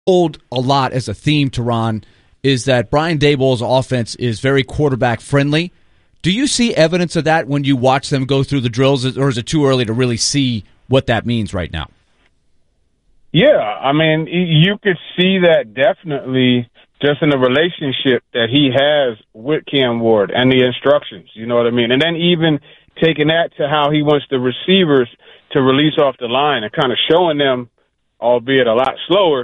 told a lot as a theme, Teron, is that Brian Daboll's offense is very quarterback friendly. Do you see evidence of that when you watch them go through the drills, or is it too early to really see what that means right now? Yeah, I mean, you could see that definitely just in the relationship that he has with Cam Ward and the instructions, you know what I mean? And then even taking that to how he wants the receivers to release off the line and kind of showing them, albeit a lot slower,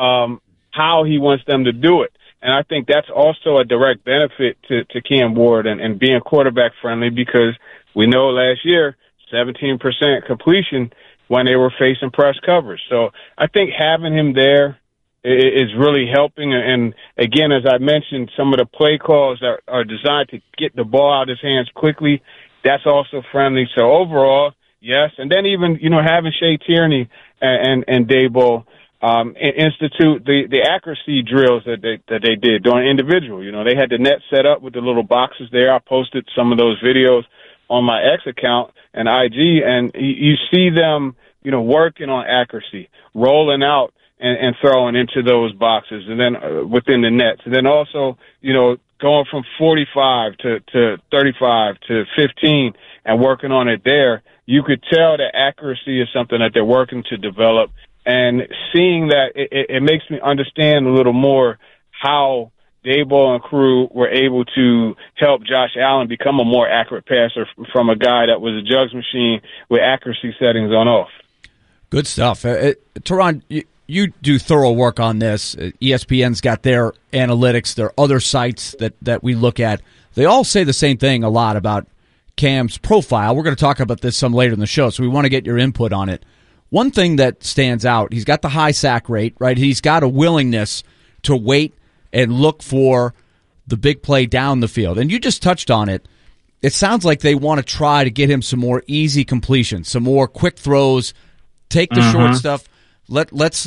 how he wants them to do it. And I think that's also a direct benefit to Cam Ward and being quarterback friendly, because we know last year, 17% completion when they were facing press coverage. So I think having him there is really helping. And again, as I mentioned, some of the play calls that are designed to get the ball out of his hands quickly, that's also friendly. So overall, yes. And then even, having Shea Tierney and Daboll institute the accuracy drills that they did during individual. They had the net set up with the little boxes there. I posted some of those videos on my X account and IG, and you see them, working on accuracy, rolling out and throwing into those boxes, and then within the nets. And then also, going from 45 to 35 to 15 and working on it there. You could tell that accuracy is something that they're working to develop. And seeing that, it makes me understand a little more how Daboll and crew were able to help Josh Allen become a more accurate passer from a guy that was a jugs machine with accuracy settings on off. Good stuff. Teron, you do thorough work on this. ESPN's got their analytics, their other sites that we look at. They all say the same thing a lot about Cam's profile. We're going to talk about this some later in the show, so we want to get your input on it. One thing that stands out, he's got the high sack rate, right? He's got a willingness to wait and look for the big play down the field. And you just touched on it. It sounds like they want to try to get him some more easy completions, some more quick throws, take the short stuff. Let's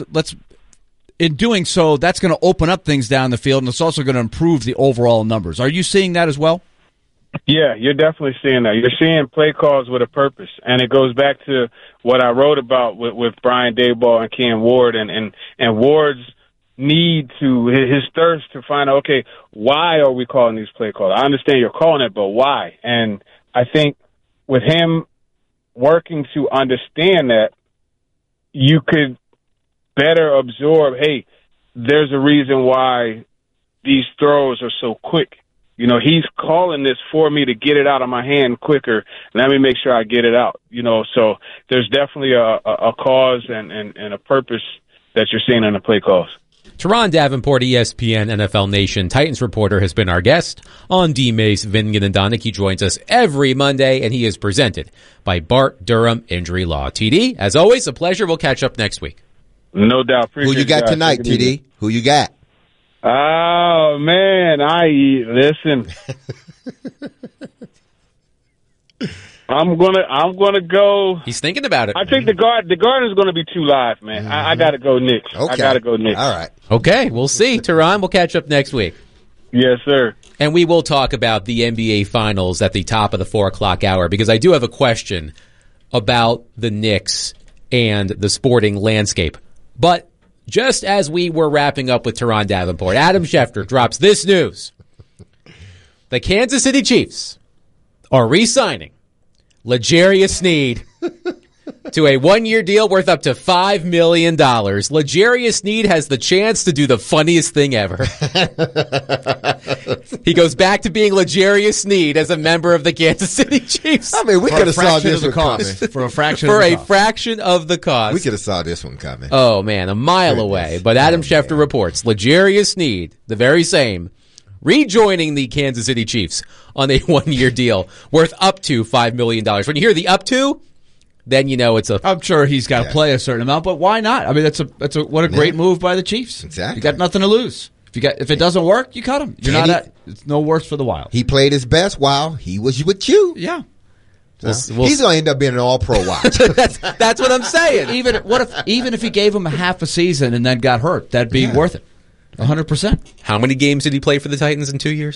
in doing so, that's going to open up things down the field, and it's also going to improve the overall numbers. Are you seeing that as well? Yeah, you're definitely seeing that. You're seeing play calls with a purpose, and it goes back to what I wrote about with Brian Daboll and Cam Ward, and Ward's need to, his thirst to find out, okay, why are we calling these play calls? I understand you're calling it, but why? And I think with him working to understand that, you could better absorb, hey, there's a reason why these throws are so quick. He's calling this for me to get it out of my hand quicker. Let me make sure I get it out. So there's definitely a cause and a purpose that you're seeing in the play calls. Teron Davenport, ESPN NFL Nation Titans reporter, has been our guest on D-Mace, Vingan, and Donick. He joins us every Monday, and he is presented by Bart Durham Injury Law. TD, as always, a pleasure. We'll catch up next week. No doubt. Who you got tonight, TD? Who you got? Oh, man, listen. I'm gonna go. He's thinking about it. I think the Garden is gonna be too live, man. I gotta go Knicks. Okay. I gotta go Knicks. All right. Okay, we'll see. Teron, we'll catch up next week. Yes, sir. And we will talk about the NBA Finals at the top of the 4 o'clock hour, because I do have a question about the Knicks and the sporting landscape. But just as we were wrapping up with Teron Davenport, Adam Schefter drops this news. The Kansas City Chiefs are re-signing L'Jarius Sneed to a 1-year deal worth up to $5 million. L'Jarius Sneed has the chance to do the funniest thing ever. He goes back to being L'Jarius Sneed as a member of the Kansas City Chiefs. I mean, we could have saw this one coming. For a fraction of the cost. We could have saw this one coming. Oh, man, a mile away. But Adam Schefter reports L'Jarius Sneed, the very same, rejoining the Kansas City Chiefs on a 1-year deal worth up to $5 million. When you hear the up to, then you know it's a... I'm sure he's got to play a certain amount, but why not? I mean, what a great move by the Chiefs. Exactly. You got nothing to lose. If it doesn't work, you cut him. It's no worse for the Wild. He played his best while he was with you. Yeah. He's going to end up being an all-pro watch. That's what I'm saying. Even if he gave him a half a season and then got hurt, that'd be worth it. 100%. How many games did he play for the Titans in 2 years?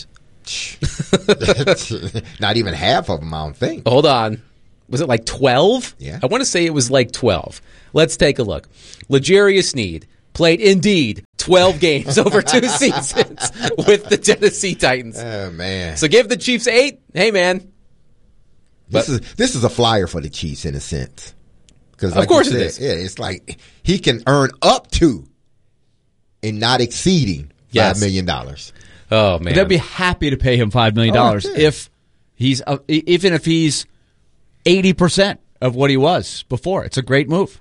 Not even half of them, I don't think. Hold on. Was it like 12? Yeah. I want to say it was like 12. Let's take a look. L'Jarius Sneed played indeed 12 games over 2 seasons with the Tennessee Titans. Oh, man. So give the Chiefs 8. Hey, man. This is a flyer for the Chiefs in a sense. Because of course it is. Yeah, it's like he can earn up to and not exceeding $5 million. Oh, man. They'd be happy to pay him $5 million if he's even if he's 80% of what he was before. It's a great move.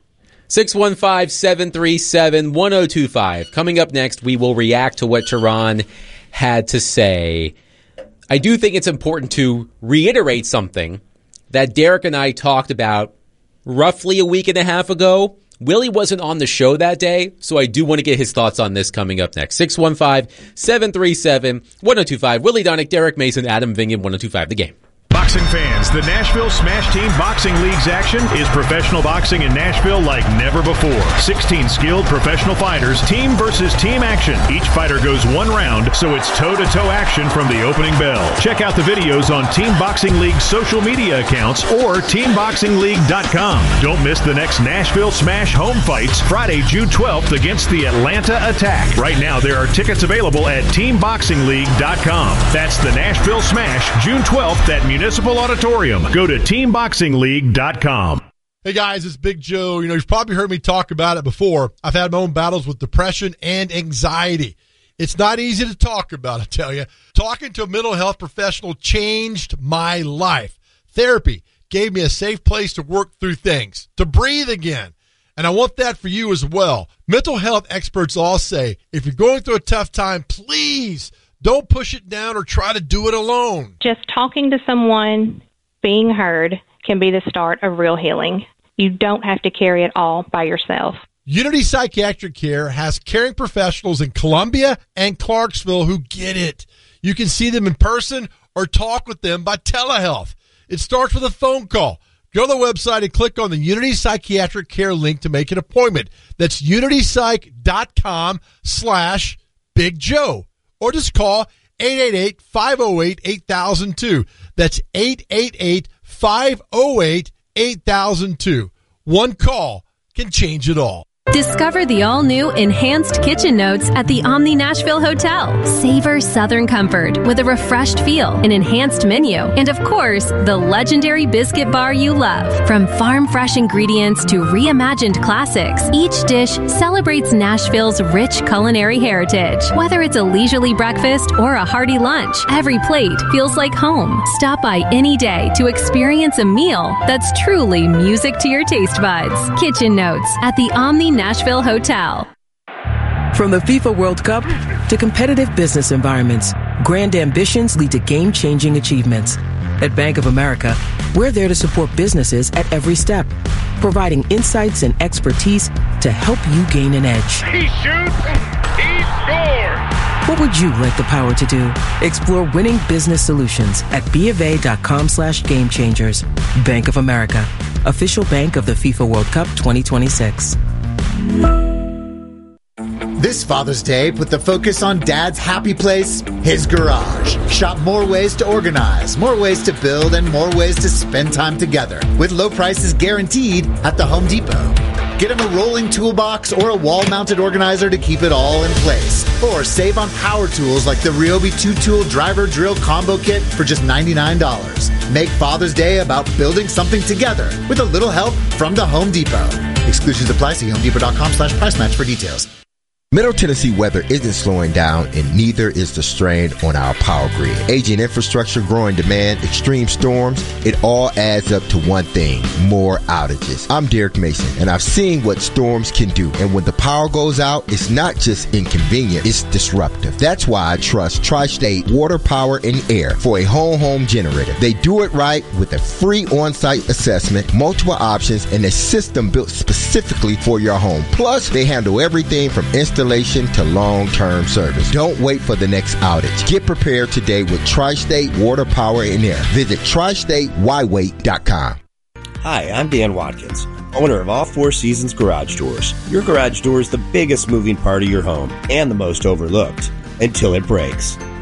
615-737-1025. Coming up next, we will react to what Teron had to say. I do think it's important to reiterate something that Derek and I talked about roughly a week and a half ago. Willie wasn't on the show that day, so I do want to get his thoughts on this coming up next. 615-737-1025. Willie Donick, Derek Mason, Adam Vingan, 1025 The Game. Boxing fans, the Nashville Smash Team Boxing League's action is professional boxing in Nashville like never before. 16 skilled professional fighters, team versus team action. Each fighter goes one round, so it's toe-to-toe action from the opening bell. Check out the videos on Team Boxing League's social media accounts or TeamBoxingLeague.com. Don't miss the next Nashville Smash home fights Friday, June 12th against the Atlanta Attack. Right now, there are tickets available at TeamBoxingLeague.com. That's the Nashville Smash, June 12th at Municipal Auditorium. Go to TeamBoxingLeague.com. Hey guys, it's Big Joe. You've probably heard me talk about it before. I've had my own battles with depression and anxiety. It's not easy to talk about, I tell you. Talking to a mental health professional changed my life. Therapy gave me a safe place to work through things, to breathe again. And I want that for you as well. Mental health experts all say, if you're going through a tough time, please don't push it down or try to do it alone. Just talking to someone, being heard, can be the start of real healing. You don't have to carry it all by yourself. Unity Psychiatric Care has caring professionals in Columbia and Clarksville who get it. You can see them in person or talk with them by telehealth. It starts with a phone call. Go to the website and click on the Unity Psychiatric Care link to make an appointment. That's unitypsych.com/Big Joe. Or just call 888-508-8002. That's 888-508-8002. One call can change it all. Discover the all-new Enhanced Kitchen Notes at the Omni Nashville Hotel. Savor Southern comfort with a refreshed feel, an enhanced menu, and of course, the legendary biscuit bar you love. From farm-fresh ingredients to reimagined classics, each dish celebrates Nashville's rich culinary heritage. Whether it's a leisurely breakfast or a hearty lunch, every plate feels like home. Stop by any day to experience a meal that's truly music to your taste buds. Kitchen Notes at the Omni Nashville Hotel. From the FIFA World Cup to competitive business environments, grand ambitions lead to game-changing achievements. At Bank of America, we're there to support businesses at every step, providing insights and expertise to help you gain an edge. He shoots, he scores! What would you like the power to do? Explore winning business solutions at BofA.com/gamechangers. Bank of America, official bank of the FIFA World Cup 2026. This Father's Day, put the focus on Dad's happy place, his garage. Shop more ways to organize, more ways to build, and more ways to spend time together. With low prices guaranteed at the Home Depot. Get him a rolling toolbox or a wall-mounted organizer to keep it all in place. Or save on power tools like the Ryobi 2-tool driver drill combo kit for just $99. Make Father's Day about building something together with a little help from the Home Depot. Exclusions apply. See HomeDepot.com/price match for details. Middle Tennessee weather isn't slowing down, and neither is the strain on our power grid. Aging infrastructure, growing demand, extreme storms, it all adds up to one thing: more outages. I'm Derek Mason, and I've seen what storms can do. And when the power goes out, it's not just inconvenient, it's disruptive. That's why I trust Tri-State Water, Power, and Air for a home generator. They do it right with a free on-site assessment, multiple options, and a system built specifically for your home. Plus, they handle everything from installation to long-term service. Don't wait for the next outage. Get prepared today with Tri-State Water, Power, and Air. Visit TriStateWhyWait.com. Hi, I'm Dan Watkins, owner of All Four Seasons Garage Doors. Your garage door is the biggest moving part of your home and the most overlooked until it breaks.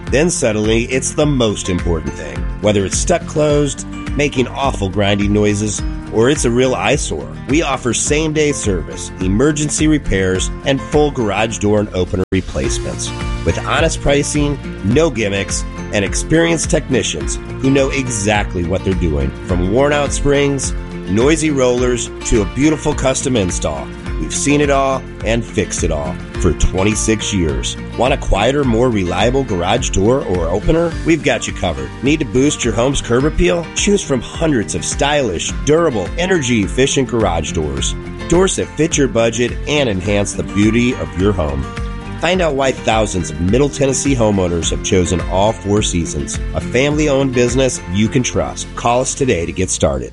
Then suddenly, it's the most important thing. Whether it's stuck closed, making awful grinding noises, or it's a real eyesore, we offer same-day service, emergency repairs, and full garage door and opener replacements. With honest pricing, no gimmicks, and experienced technicians who know exactly what they're doing. From worn-out springs, noisy rollers, to a beautiful custom install. We've seen it all and fixed it all for 26 years. Want a quieter, more reliable garage door or opener? We've got you covered. Need to boost your home's curb appeal? Choose from hundreds of stylish, durable, energy-efficient garage doors. Doors that fit your budget and enhance the beauty of your home. Find out why thousands of Middle Tennessee homeowners have chosen All Four Seasons, a family-owned business you can trust. Call us today to get started.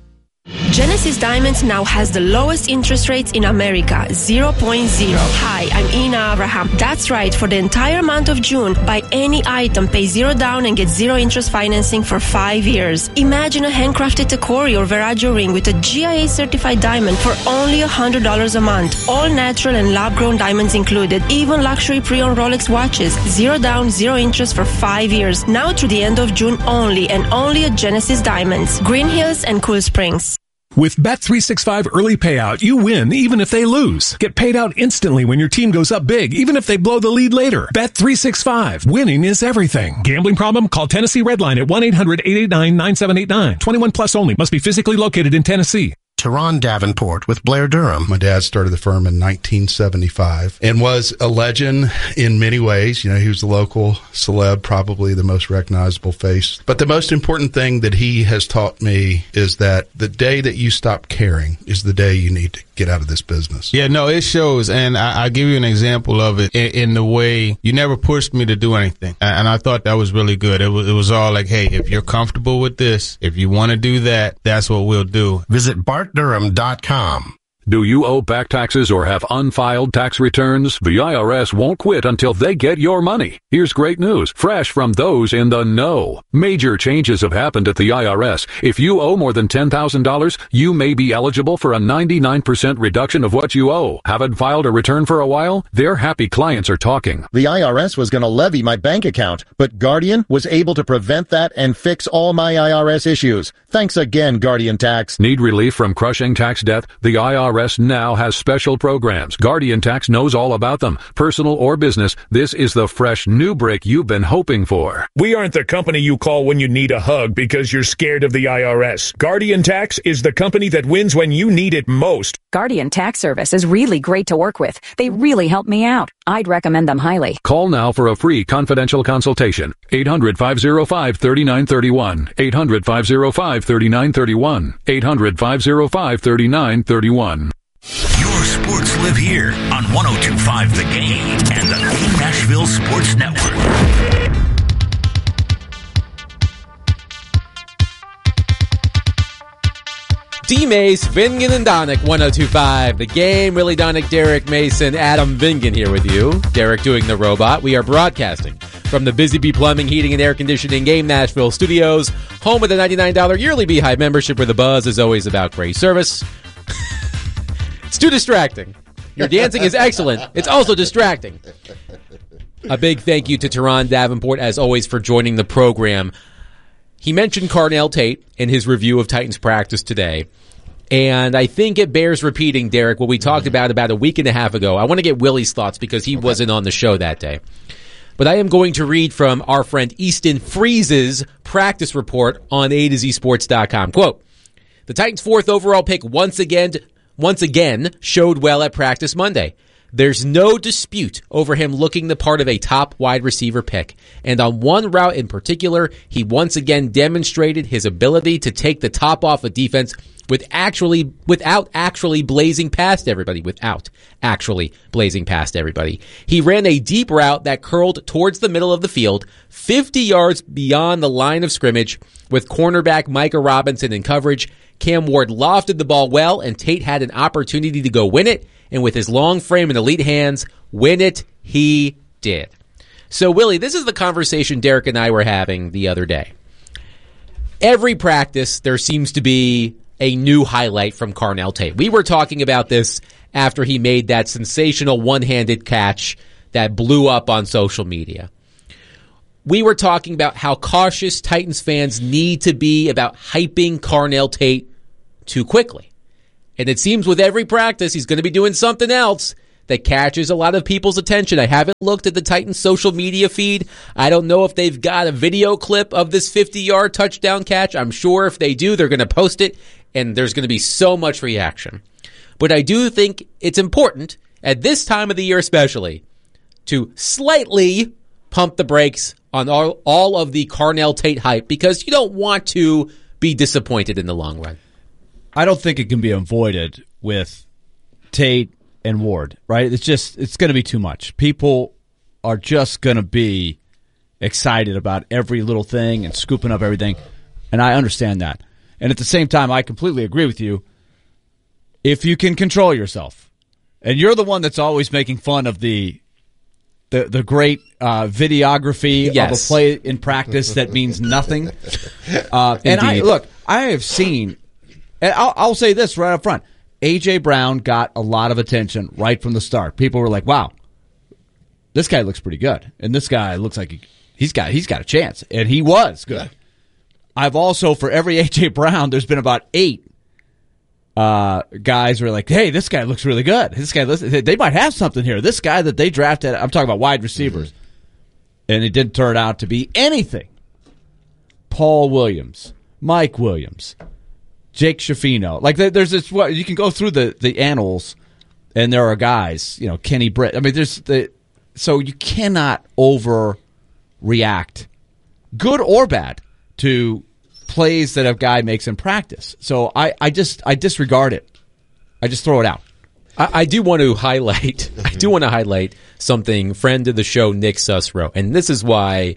Genesis Diamonds now has the lowest interest rates in America, 0.0. Hi, I'm Ina Abraham. That's right, for the entire month of June, buy any item, pay $0 down and get 0 interest financing for 5 years. Imagine a handcrafted Tacori or Veragio ring with a GIA certified diamond for only $100 a month. All natural and lab-grown diamonds included, even luxury pre-owned Rolex watches. 0 down, 0 interest for 5 years. Now through the end of June only, and only at Genesis Diamonds, Green Hills and Cool Springs. With Bet365 Early Payout, you win even if they lose. Get paid out instantly when your team goes up big, even if they blow the lead later. Bet365. Winning is everything. Gambling problem? Call Tennessee Redline at 1-800-889-9789. 21 plus only. Must be physically located in Tennessee. Teron Davenport with Blair Durham. My dad started the firm in 1975 and was a legend in many ways. You know, he was the local celeb, probably the most recognizable face. But the most important thing that he has taught me is that the day that you stop caring is the day you need to get out of this business. Yeah, no, it shows. And I'll give you an example of it in the way you never pushed me to do anything. And I thought that was really good. It was all like, hey, if you're comfortable with this, if you want to do that, that's what we'll do. Visit BartDurham.com. Do you owe back taxes or have unfiled tax returns? The IRS won't quit until they get your money. Here's great news, fresh from those in the know. Major changes have happened at the IRS. If you owe more than $10,000, you may be eligible for a 99% reduction of what you owe. Haven't filed a return for a while? Their happy clients are talking. The IRS was going to levy my bank account, but Guardian was able to prevent that and fix all my IRS issues. Thanks again, Guardian Tax. Need relief from crushing tax debt? The IRS now has special programs. Guardian Tax knows all about them. Personal or business, this is the fresh new break you've been hoping for. We aren't the company you call when you need a hug because you're scared of the IRS. Guardian Tax is the company that wins when you need it most. Guardian Tax Service is really great to work with. They really help me out. I'd recommend them highly. Call now for a free confidential consultation. 800-505-3931. 800-505-3931. 800-505-3931. Your sports live here on 102.5 The Game and the Nashville Sports Network. D-Mace, Vingan, and Donick, 102.5 The Game. Willie Donick, Derek Mason, Adam Vingan here with you. Derek doing the robot. We are broadcasting from the Busy Bee Plumbing, Heating, and Air Conditioning Game Nashville Studios, home with a $99 yearly Beehive membership where the buzz is always about great service. It's too distracting. Your dancing is excellent. It's also distracting. A big thank you to Teron Davenport, as always, for joining the program. He mentioned Carnell Tate in his review of Titans practice today, and I think it bears repeating, Derek, what we talked about a week and a half ago. I want to get Willie's thoughts because he wasn't on the show that day. But I am going to read from our friend Easton Freeze's practice report on A2ZSports.com. Quote, the Titans' 4th overall pick once again showed well at practice Monday. There's no dispute over him looking the part of a top wide receiver pick. And on one route in particular, he once again demonstrated his ability to take the top off a defense without actually blazing past everybody. He ran a deep route that curled towards the middle of the field, 50 yards beyond the line of scrimmage, with cornerback Micah Robinson in coverage. Cam Ward lofted the ball well, and Tate had an opportunity to go win it. And with his long frame and elite hands, win it he did. So, Willie, this is the conversation Derek and I were having the other day. Every practice, there seems to be a new highlight from Carnell Tate. We were talking about this after he made that sensational one-handed catch that blew up on social media. we were talking about how cautious Titans fans need to be about hyping Carnell Tate too quickly. And it seems with every practice, he's going to be doing something else that catches a lot of people's attention. I haven't looked at the Titans social media feed. I don't know if they've got a video clip of this 50-yard touchdown catch. I'm sure if they do, they're going to post it, and there's going to be so much reaction. But I do think it's important, at this time of the year especially, to slightly pump the brakes on all of the Carnell Tate hype, because you don't want to be disappointed in the long run. I don't think it can be avoided with Tate and Ward, right? It's going to be too much. People are just going to be excited about every little thing and scooping up everything, and I understand that. And at the same time, I completely agree with you. If you can control yourself, and you're the one that's always making fun of the great videography of a play in practice that means nothing. And I have seen, and I'll say this right up front, A.J. Brown got a lot of attention right from the start. People were like, wow, this guy looks pretty good. And this guy looks like he's got a chance. And he was good. I've also, for every A.J. Brown, there's been about 8 guys who are like, hey, this guy looks really good. This guy, they might have something here. This guy that they drafted, I'm talking about wide receivers. And it didn't turn out to be anything. Paul Williams, Mike Williams, Jake Schifino. Like, there's this, you can go through the annals, and there are guys, Kenny Britt. I mean, so you cannot overreact, good or bad, to plays that a guy makes in practice. So I disregard it. I just throw it out. I do want to highlight something friend of the show Nick Suss wrote, and this is why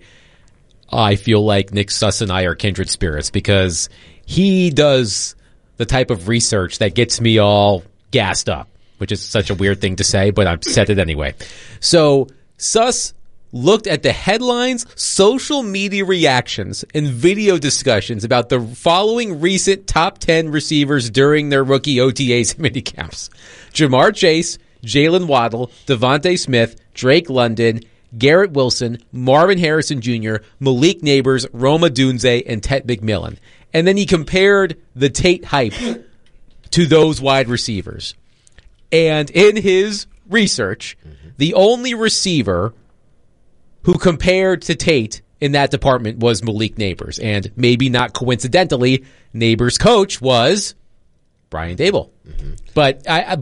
I feel like Nick Suss and I are kindred spirits, because he does the type of research that gets me all gassed up, which is such a weird thing to say, but I've said it anyway. So Suss looked at the headlines, social media reactions, and video discussions about the following recent top 10 receivers during their rookie OTAs and minicamps: Jamar Chase, Jalen Waddle, Devontae Smith, Drake London, Garrett Wilson, Marvin Harrison Jr., Malik Neighbors, Rome Odunze, and Ted McMillan. And then he compared the Tate hype to those wide receivers. And in his research, the only receiver who compared to Tate in that department was Malik Neighbors. And maybe not coincidentally, Neighbors' coach was Brian Daboll. But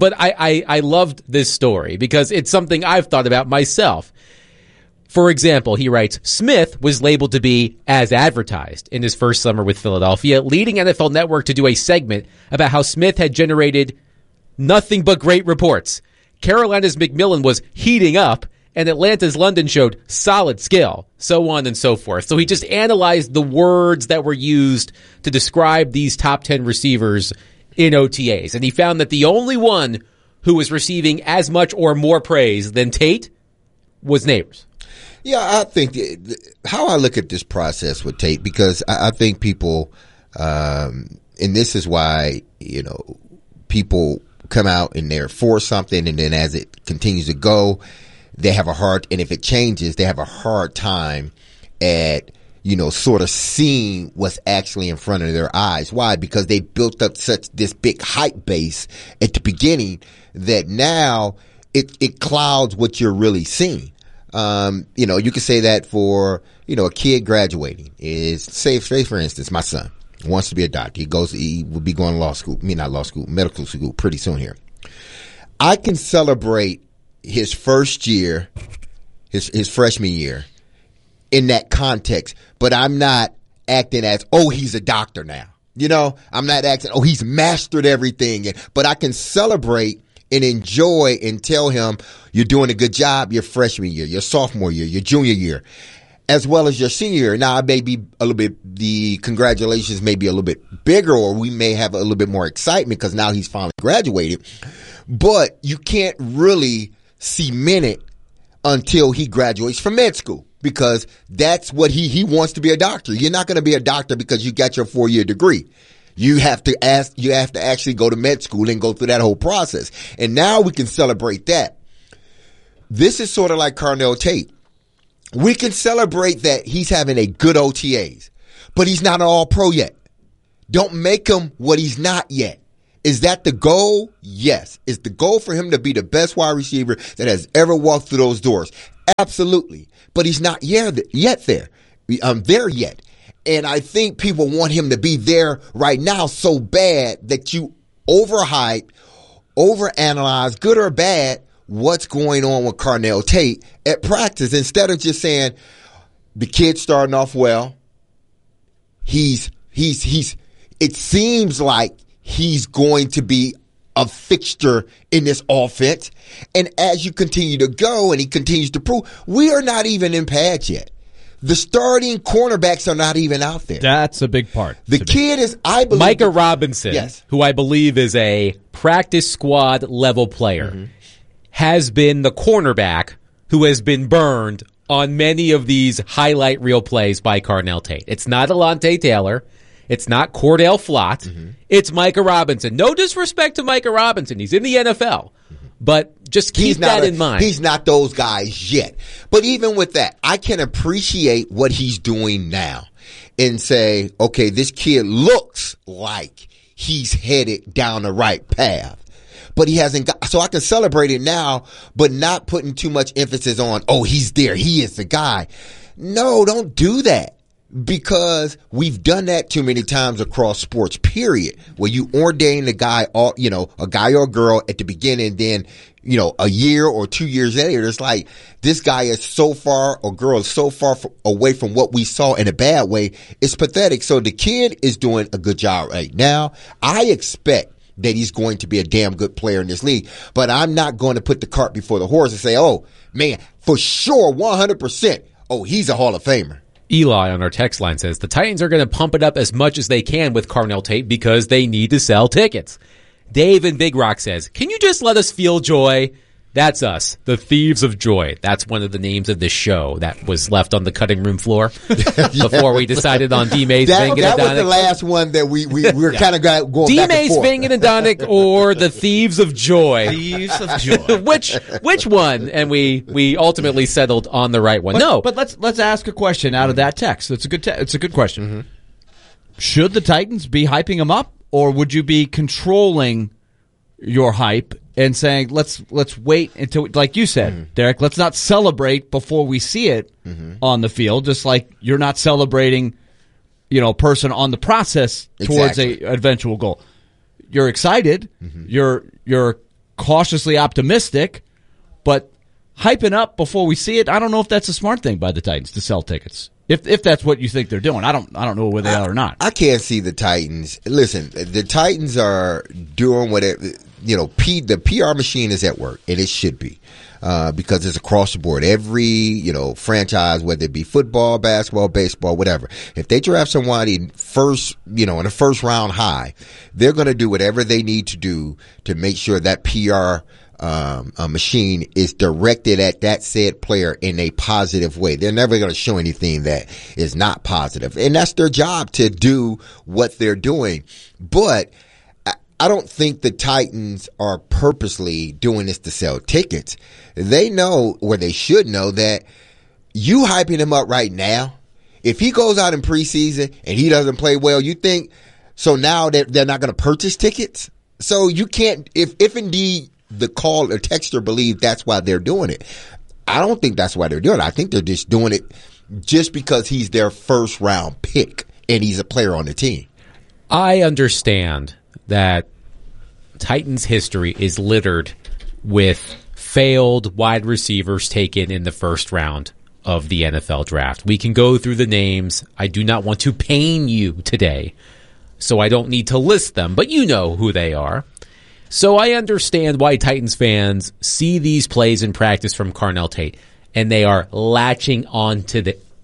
I loved this story because it's something I've thought about myself. For example, he writes, Smith was labeled to be as advertised in his first summer with Philadelphia, leading NFL Network to do a segment about how Smith had generated nothing but great reports. Carolina's McMillan was heating up, and Atlanta's London showed solid skill, so on and so forth. So he just analyzed the words that were used to describe these top 10 receivers in OTAs. And he found that the only one who was receiving as much or more praise than Tate was Neighbors. Yeah, I think how I look at this process with Tate, because I think people, and this is why, people come out and they're for something, and then as it continues to go, they have a hard, and if it changes, they have a hard time at, sort of seeing what's actually in front of their eyes. Why? Because they built up this big hype base at the beginning that now it clouds what you're really seeing. You could say that for, a kid graduating is, say for instance, my son wants to be a doctor. He will be going to medical school pretty soon here. I can celebrate his first year, his freshman year in that context, but I'm not acting as, he's a doctor now. I'm not acting, he's mastered everything. But I can celebrate and enjoy and tell him you're doing a good job your freshman year, your sophomore year, your junior year, as well as your senior year. Now, the congratulations may be a little bit bigger, or we may have a little bit more excitement because now he's finally graduated. But you can't really cement it until he graduates from med school, because that's what he wants to be a doctor. You're not going to be a doctor because you got your 4-year degree. You have to actually go to med school and go through that whole process. And now we can celebrate that. This is sort of like Carnell Tate. We can celebrate that he's having a good OTAs, but he's not an all-pro yet. Don't make him what he's not yet. Is that the goal? Yes. Is the goal for him to be the best wide receiver that has ever walked through those doors? Absolutely. But he's not yet there. There yet. And I think people want him to be there right now so bad that you overhype, overanalyze, good or bad, what's going on with Carnell Tate at practice instead of just saying the kid's starting off well. It seems like he's going to be a fixture in this offense. And as you continue to go and he continues to prove, we are not even in pads yet. The starting cornerbacks are not even out there. That's a big part. The kid is, I believe, Micah Robinson, yes, who I believe is a practice squad level player, has been the cornerback who has been burned on many of these highlight reel plays by Carnell Tate. It's not Alontae Taylor. It's not Cordell Flott. It's Micah Robinson. No disrespect to Micah Robinson. He's in the NFL. But just keep that in mind. He's not those guys yet. But even with that, I can appreciate what he's doing now and say, okay, this kid looks like he's headed down the right path. But he hasn't got, so I can celebrate it now, but not putting too much emphasis on, oh, he's there. He is the guy. No, don't do that. Because we've done that too many times across sports, period, where you ordain a guy or a girl at the beginning, then, a year or 2 years later, it's like this guy is so far or girl is so far away from what we saw in a bad way. It's pathetic. So the kid is doing a good job right now. I expect that he's going to be a damn good player in this league, but I'm not going to put the cart before the horse and say, oh, man, for sure, 100%, oh, he's a Hall of Famer. Eli on our text line says, the Titans are going to pump it up as much as they can with Carnell Tate because they need to sell tickets. Dave in Big Rock says, can you just let us feel joy? That's us, the Thieves of Joy. That's one of the names of this show that was left on the cutting room floor before we decided on D-Mays, Vingen, and Donick. That was the last one that we were kind of going back D-Mays, and forth. Vingen, and Donick, or the Thieves of Joy. Thieves of Joy. Which one? And we ultimately settled on the right one. But let's ask a question out of that text. It's a good question. Should the Titans be hyping him up, or would you be controlling your hype and saying, let's wait until, like you said, Derek, let's not celebrate before we see it on the field, just like you're not celebrating, a person on the process towards an eventual goal. You're excited, you're cautiously optimistic, but hyping up before we see it, I don't know if that's a smart thing by the Titans to sell tickets. If that's what you think they're doing, I don't know whether they are or not. I can't see the Titans. Listen, the Titans are doing whatever. The PR machine is at work, and it should be, because it's across the board. Every franchise, whether it be football, basketball, baseball, whatever. If they draft somebody first, in a first round high, they're going to do whatever they need to do to make sure that PR machine is directed at that said player in a positive way. They're never going to show anything that is not positive. And that's their job, to do what they're doing. But I don't think the Titans are purposely doing this to sell tickets. They know, or they should know, that you hyping him up right now, if he goes out in preseason and he doesn't play well, you think, so now they're not going to purchase tickets? So you can't, if indeed the call or texter believe that's why they're doing it. I don't think that's why they're doing it. I think they're just doing it just because he's their first round pick and he's a player on the team. I understand that Titans history is littered with failed wide receivers taken in the first round of the NFL draft. We can go through the names. I do not want to pain you today, so I don't need to list them, but you know who they are. So I understand why Titans fans see these plays in practice from Carnell Tate, and they are latching onto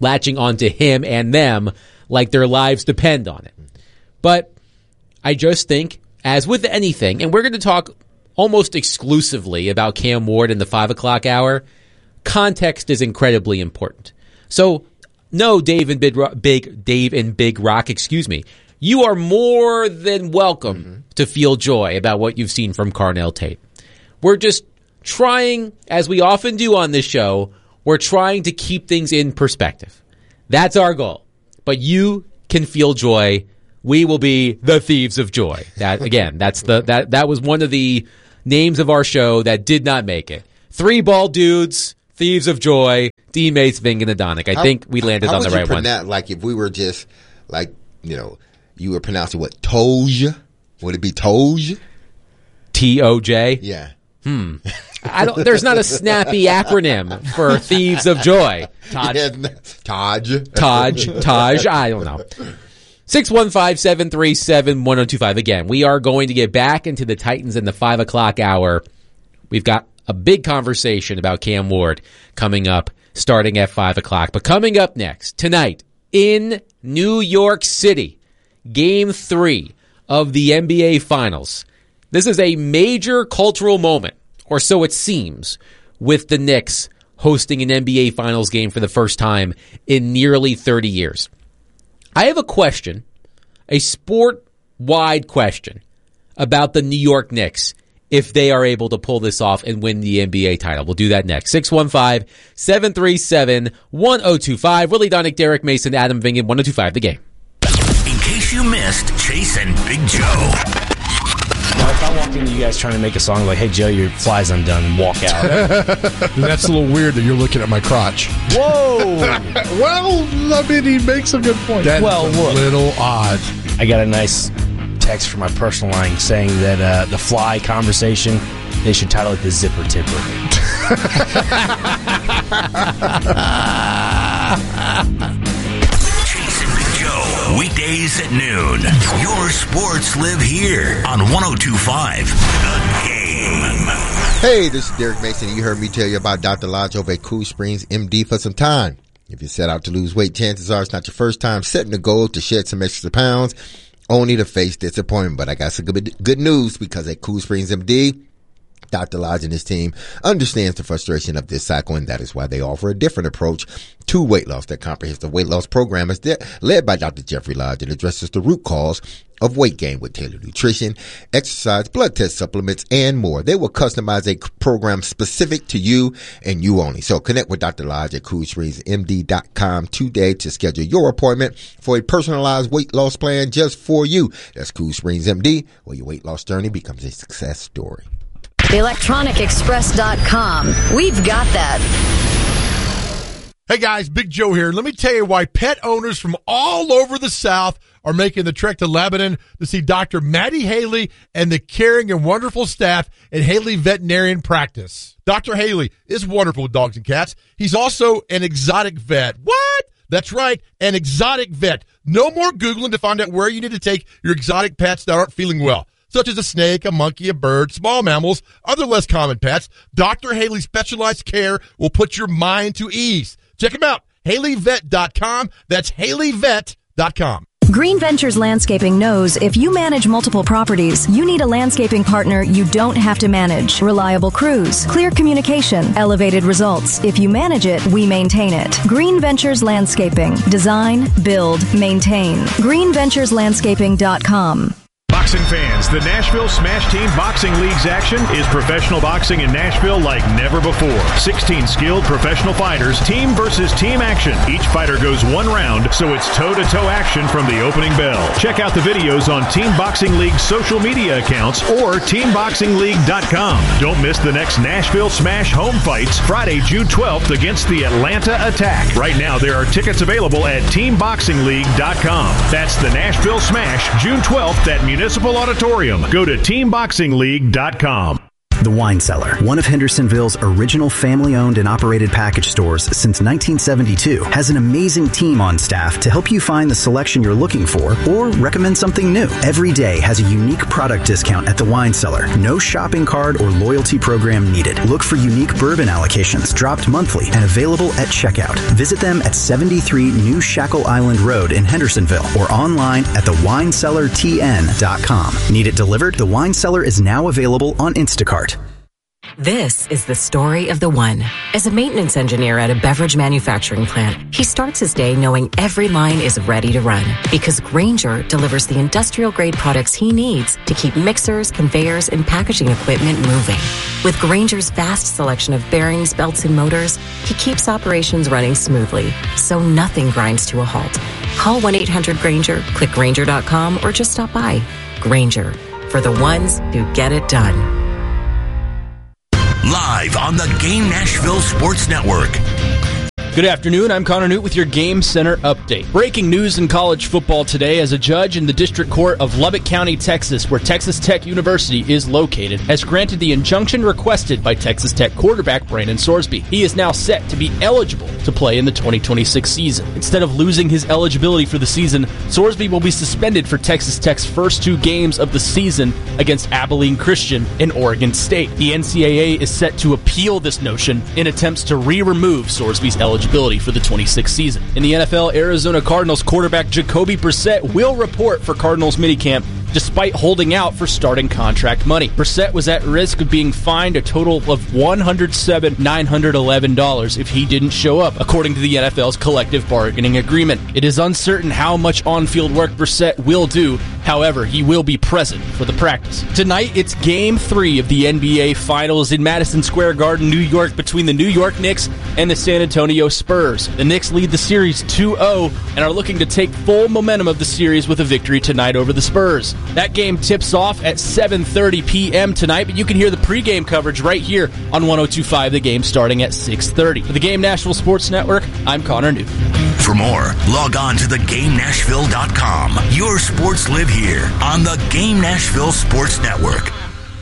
him and them like their lives depend on it. But I just think, as with anything, and we're going to talk almost exclusively about Cam Ward in the 5 o'clock hour, context is incredibly important. So, no, Dave and Big Rock, you are more than welcome to feel joy about what you've seen from Carnell Tate. We're just trying, as we often do on this show, We're trying to keep things in perspective. That's our goal. But you can feel joy. We will be the Thieves of Joy. That again, that was one of the names of our show that did not make it. Three bald dudes, Thieves of Joy, D. Mace, Ving, and Adonik. I think we landed on the right one. Like if we were just like, you would pronounce it what? Toj? Would it be Toj? T-O-J? Yeah. There's not a snappy acronym for Thieves of Joy. Taj. I don't know. 615-737-1025. Again, we are going to get back into the Titans in the 5 o'clock hour. We've got a big conversation about Cam Ward coming up starting at 5 o'clock. But coming up next, tonight in New York City, Game 3 of the NBA Finals. This is a major cultural moment, or so it seems, with the Knicks hosting an NBA Finals game for the first time in nearly 30 years. I have a question, a sport-wide question, about the New York Knicks if they are able to pull this off and win the NBA title. We'll do that next. 615-737-1025. Willie Donick, Derek Mason, Adam Vingan, 1025 The Game. In case you missed Chase and Big Joe. Now, if I walk into you guys trying to make a song like, hey, Joe, your fly's undone, and walk out. That's a little weird that you're looking at my crotch. Whoa! Well, I mean, he makes a good point. That's a little odd. I got a nice text from my personal line saying that the fly conversation, they should title it the Zipper Tipper. Weekdays at noon. Your sports live here on 102.5 The Game. Hey, this is Derek Mason, and you heard me tell you about Dr. Lodge over at Cool Springs MD for some time. If you set out to lose weight, chances are it's not your first time setting a goal to shed some extra pounds, only to face disappointment. But I got some good news, because at Cool Springs MD, Dr. Lodge and his team understands the frustration of this cycle, and that is why they offer a different approach to weight loss. Their comprehensive weight loss program is led by Dr. Jeffrey Lodge and addresses the root cause of weight gain with tailored nutrition, exercise, blood test supplements, and more. They will customize a program specific to you and you only. So connect with Dr. Lodge at CoolSpringsMD.com today to schedule your appointment for a personalized weight loss plan just for you. That's Cool Springs MD, where your weight loss journey becomes a success story. ElectronicExpress.com. We've got that. Hey guys, Big Joe here. Let me tell you why pet owners from all over the South are making the trek to Lebanon to see Dr. Maddie Haley and the caring and wonderful staff at Haley Veterinarian Practice. Dr. Haley is wonderful with dogs and cats. He's also an exotic vet. What? That's right, an exotic vet. No more Googling to find out where you need to take your exotic pets that aren't feeling well, such as a snake, a monkey, a bird, small mammals, other less common pets. Dr. Haley's specialized care will put your mind to ease. Check him out, HaleyVet.com. That's HaleyVet.com. Green Ventures Landscaping knows if you manage multiple properties, you need a landscaping partner you don't have to manage. Reliable crews, clear communication, elevated results. If you manage it, we maintain it. Green Ventures Landscaping. Design, build, maintain. GreenVenturesLandscaping.com. Boxing fans, the Nashville Smash Team Boxing League's action is professional boxing in Nashville like never before. 16 skilled professional fighters, team versus team action. Each fighter goes one round, so it's toe-to-toe action from the opening bell. Check out the videos on Team Boxing League's social media accounts or TeamBoxingLeague.com. Don't miss the next Nashville Smash home fights Friday, June 12th against the Atlanta Attack. Right now, there are tickets available at TeamBoxingLeague.com. That's the Nashville Smash, June 12th at Municipal Auditorium. Go to TeamBoxingLeague.com. The Wine Cellar, one of Hendersonville's original family-owned and operated package stores since 1972, has an amazing team on staff to help you find the selection you're looking for or recommend something new. Every day has a unique product discount at The Wine Cellar. No shopping card or loyalty program needed. Look for unique bourbon allocations dropped monthly and available at checkout. Visit them at 73 New Shackle Island Road in Hendersonville or online at thewinecellartn.com. Need it delivered? The Wine Cellar is now available on Instacart. This is the story of the one. As a maintenance engineer at a beverage manufacturing plant, he starts his day knowing every line is ready to run because Grainger delivers the industrial-grade products he needs to keep mixers, conveyors, and packaging equipment moving. With Grainger's vast selection of bearings, belts, and motors, he keeps operations running smoothly, so nothing grinds to a halt. Call 1-800-GRAINGER, click Grainger.com, or just stop by. Grainger, for the ones who get it done. Live on the Game Nashville Sports Network. Good afternoon, I'm Connor Newt with your Game Center update. Breaking news in college football today as a judge in the District Court of Lubbock County, Texas, where Texas Tech University is located, has granted the injunction requested by Texas Tech quarterback Brandon Sorsby. He is now set to be eligible to play in the 2026 season. Instead of losing his eligibility for the season, Sorsby will be suspended for Texas Tech's first 2 games of the season against Abilene Christian and Oregon State. The NCAA is set to appeal this notion in attempts to remove Sorsby's eligibility for the 26th season. In the NFL, Arizona Cardinals quarterback Jacoby Brissett will report for Cardinals minicamp despite holding out for starting contract money. Brissett was at risk of being fined a total of $107,911 if he didn't show up, according to the NFL's collective bargaining agreement. It is uncertain how much on-field work Brissett will do. However, he will be present for the practice. Tonight, it's Game 3 of the NBA Finals in Madison Square Garden, New York, between the New York Knicks and the San Antonio Spurs. The Knicks lead the series 2-0 and are looking to take full momentum of the series with a victory tonight over the Spurs. That game tips off at 7:30 p.m. tonight, but you can hear the pregame coverage right here on 102.5 The Game starting at 6:30. For the Game Nashville Sports Network, I'm Connor Newt. For more, log on to theGameNashville.com. Your sports live here on the Game Nashville Sports Network.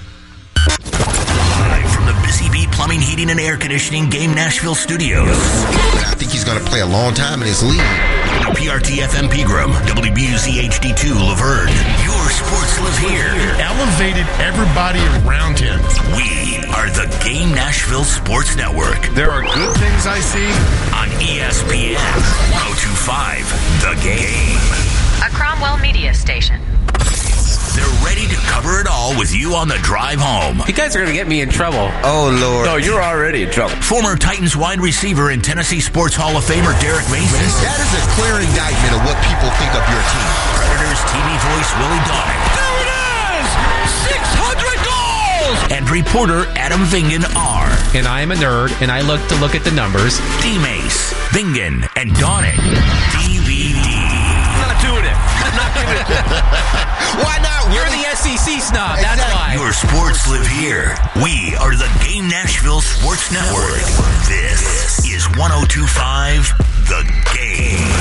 Live from the Busy Bee Plumbing, Heating, and Air Conditioning Game Nashville Studios. I think he's going to play a long time in this league. WPRT FM Pegram, WBUZ HD2 Laverne. Your sports live here. Elevated everybody around him. We are the Game Nashville Sports Network. There are good things I see on ESPN 102.5 The Game. A Cromwell media station. They're ready to cover it all with you on the drive home. You guys are going to get me in trouble. Oh, Lord. No, you're already in trouble. Former Titans wide receiver and Tennessee Sports Hall of Famer Derek Mason. That is a clear indictment of what people think of your team. Predators TV voice Willie Donick. There it is! 600 goals! And reporter Adam Vingan R. And I am a nerd, and I look at the numbers. D-Mace, Vingan, and Donick. DVD. I'm not doing it. I'm not doing it. Why not? You're the SEC snob, that's why. Your sports live here. We are the Game Nashville Sports Network. This is 102.5 The Game.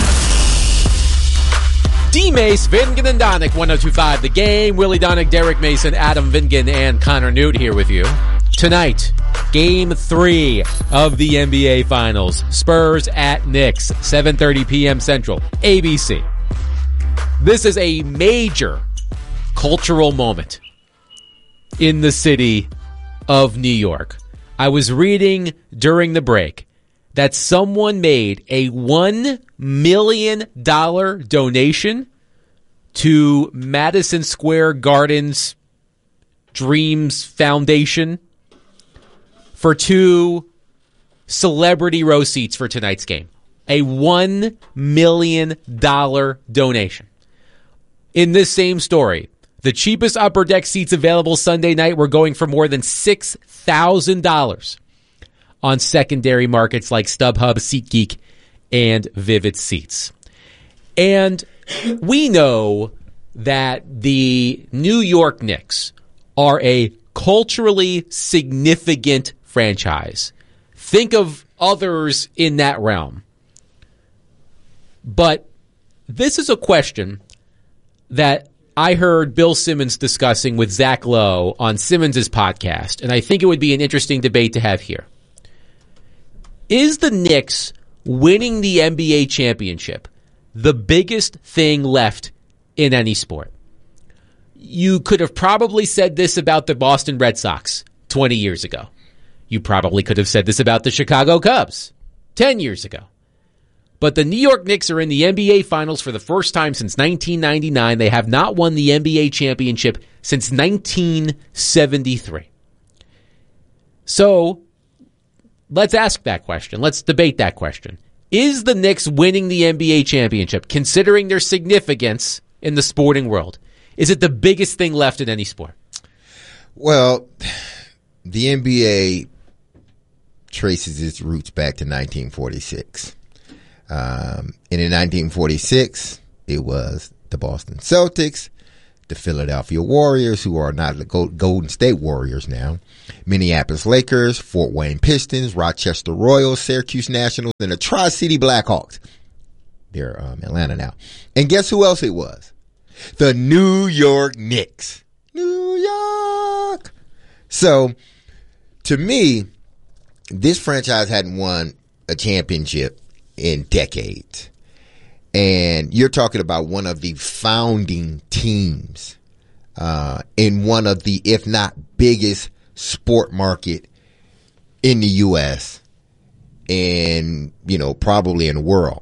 D-Mace, Vingan, and Donick, 102.5 The Game. Willie Donick, Derek Mason, Adam Vingan, and Connor Newt here with you. Tonight, Game 3 of the NBA Finals. Spurs at Knicks, 7:30 p.m. Central, ABC. This is a major cultural moment in the city of New York. I was reading during the break that someone made a $1 million donation to Madison Square Garden's Dreams Foundation for 2 celebrity row seats for tonight's game. A $1 million donation. In this same story, the cheapest upper deck seats available Sunday night were going for more than $6,000 on secondary markets like StubHub, SeatGeek, and Vivid Seats. And we know that the New York Knicks are a culturally significant franchise. Think of others in that realm. But this is a question that I heard Bill Simmons discussing with Zach Lowe on Simmons' podcast, and I think it would be an interesting debate to have here. Is the Knicks winning the NBA championship the biggest thing left in any sport? You could have probably said this about the Boston Red Sox 20 years ago. You probably could have said this about the Chicago Cubs 10 years ago. But the New York Knicks are in the NBA Finals for the first time since 1999. They have not won the NBA championship since 1973. So let's ask that question. Let's debate that question. Is the Knicks winning the NBA championship, considering their significance in the sporting world? Is it the biggest thing left in any sport? Well, the NBA traces its roots back to 1946. And in 1946, it was the Boston Celtics, the Philadelphia Warriors, who are not the Golden State Warriors now, Minneapolis Lakers, Fort Wayne Pistons, Rochester Royals, Syracuse Nationals, and the Tri-City Blackhawks. They're Atlanta now. And guess who else it was? The New York Knicks. New York. So, to me, this franchise hadn't won a championship in decades. And you're talking about one of the founding teams in one of the, if not biggest, sport market in the U.S. and, probably in the world.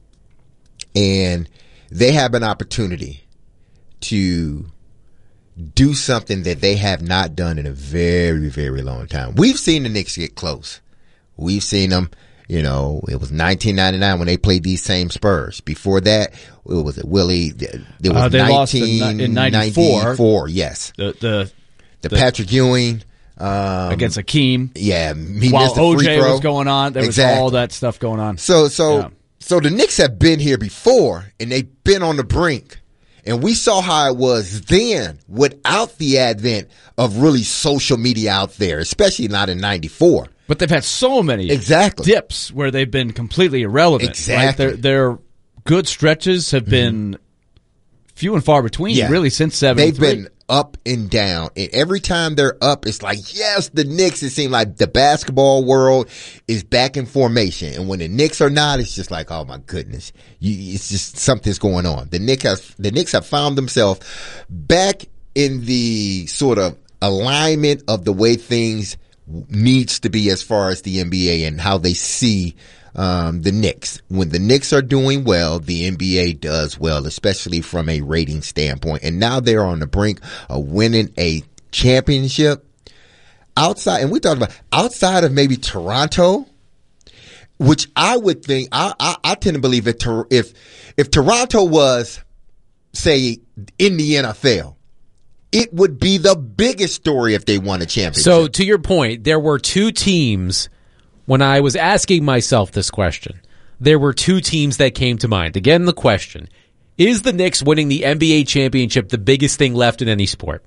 And they have an opportunity to do something that they have not done in a very, very long time. We've seen the Knicks get close. We've seen them. It was 1999 when they played these same Spurs. Before that, it was Willie. There was they lost in 94. Yes, the Patrick Ewing against Hakeem. Yeah, he while missed a free OJ throw. was going on, there was all that stuff going on. So the Knicks have been here before, and they've been on the brink. And we saw how it was then without the advent of really social media out there, especially not in 94. But they've had so many dips where they've been completely irrelevant. Exactly. Right? Their good stretches have been few and far between, really, since 73. They've been up and down. And every time they're up, it's like, yes, the Knicks, it seems like the basketball world is back in formation. And when the Knicks are not, it's just like, oh, my goodness. It's just something's going on. The Knicks have found themselves back in the sort of alignment of the way things needs to be as far as the NBA and how they see the Knicks. When the Knicks are doing well, the NBA does well, especially from a rating standpoint. And now they're on the brink of winning a championship outside. And we talked about outside of maybe Toronto, which I would think, I tend to believe if Toronto was, say, in the NFL, it would be the biggest story if they won a championship. So, to your point, there were two teams, when I was asking myself this question, there were two teams that came to mind. Again, the question, is the Knicks winning the NBA championship the biggest thing left in any sport?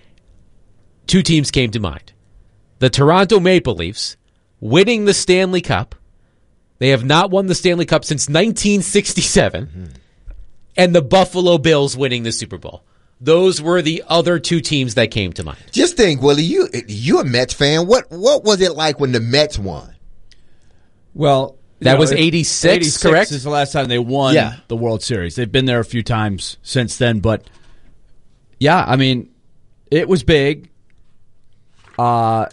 Two teams came to mind. The Toronto Maple Leafs winning the Stanley Cup. They have not won the Stanley Cup since 1967. And the Buffalo Bills winning the Super Bowl. Those were the other two teams that came to mind. Just think, Willie, you a Mets fan. What was it like when the Mets won? Well, that was 86, correct? Is the last time they won the World Series. They've been there a few times since then, but yeah, I mean, it was big. And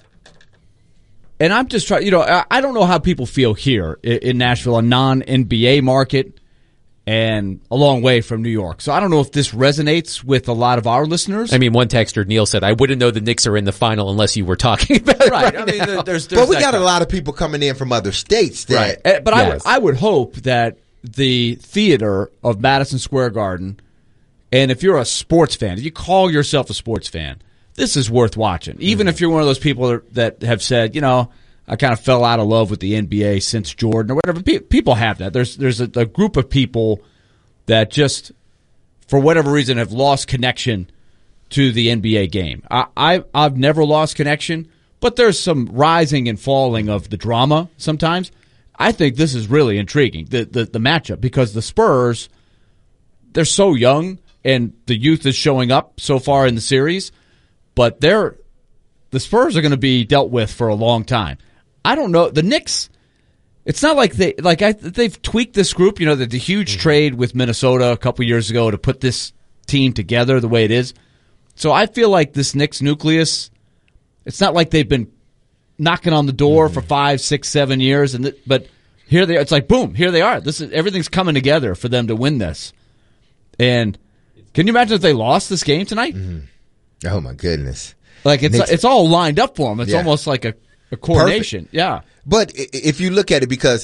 I'm just trying, I don't know how people feel here in Nashville, a non-NBA market, and a long way from New York. So I don't know if this resonates with a lot of our listeners. I mean, one texter, Neil, said, I wouldn't know the Knicks are in the final unless you were talking about it right I mean, but we got a lot of people coming in from other states. That, right. But yes. I would hope that the theater of Madison Square Garden, and if you're a sports fan, if you call yourself a sports fan, this is worth watching. Even if you're one of those people that have said, I kind of fell out of love with the NBA since Jordan or whatever. People have that. There's a group of people that just, for whatever reason, have lost connection to the NBA game. I've never lost connection, but there's some rising and falling of the drama sometimes. I think this is really intriguing, the matchup, because the Spurs, they're so young and the youth is showing up so far in the series, but the Spurs are going to be dealt with for a long time. I don't know. The Knicks, it's not like they've tweaked this group. The huge trade with Minnesota a couple years ago to put this team together the way it is. So I feel like this Knicks nucleus, it's not like they've been knocking on the door for 5, 6, 7 years, but here they are. It's like boom, here they are. Everything's coming together for them to win this. And can you imagine if they lost this game tonight? Oh my goodness! Like it's all lined up for them. It's almost like a coordination. Perfect. Yeah. But if you look at it, because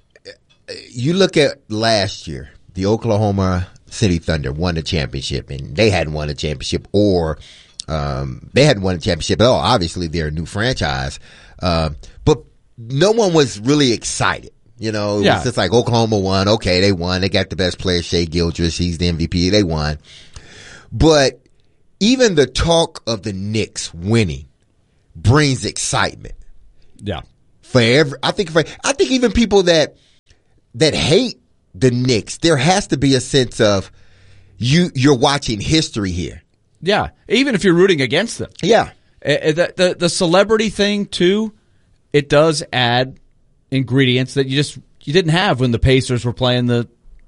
you look at last year, the Oklahoma City Thunder won the championship, and they hadn't won a championship, or they hadn't won a championship at all. Obviously, they're a new franchise, but no one was really excited. You know, it was just like Oklahoma won. Okay, they won. They got the best player, Shai Gilgeous. He's the MVP. They won. But even the talk of the Knicks winning brings excitement. Yeah. I think even people that hate the Knicks, there has to be a sense of you're watching history here. Yeah. Even if you're rooting against them. Yeah. The celebrity thing too, it does add ingredients that you didn't have when the Pacers were playing the